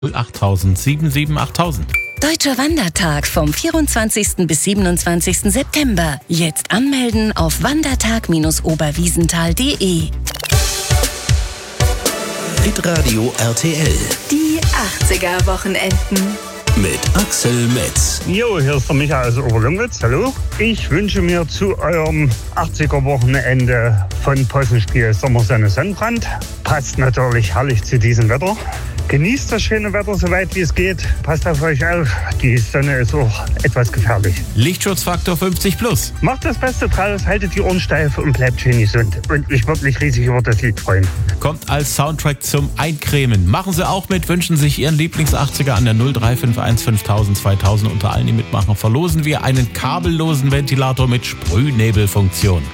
8000 77 8000. Deutscher Wandertag vom 24. bis 27. September. Jetzt anmelden auf wandertag-oberwiesenthal.de. Hitradio RTL Die 80er Wochenenden. mit Axel Metz. Jo, hier ist der Michael aus Oberlungwitz. Hallo. Ich wünsche mir zu eurem 80er-Wochenende von Possenspiel Sommersonne Sonnenbrand. Passt natürlich herrlich zu diesem Wetter. Genießt das schöne Wetter, soweit wie es geht. Passt auf euch auf. Die Sonne ist auch etwas gefährlich. Lichtschutzfaktor 50+. Macht das Beste draus, haltet die Ohren steif und bleibt schön gesund. Und mich wirklich riesig über das Lied freuen. Kommt als Soundtrack zum Eincremen. Machen Sie auch mit, wünschen sich Ihren Lieblings-80er an der 0351 5000 2000. Unter allen, die mitmachen, verlosen wir einen kabellosen Ventilator mit Sprühnebelfunktion.